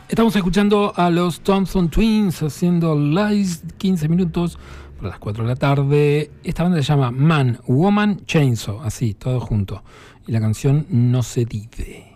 Estamos escuchando a los Thompson Twins haciendo Lies, 15 minutos para las 4 de la tarde. Esta banda se llama Man, Woman, Chainsaw, así, todo junto. Y la canción No se dice.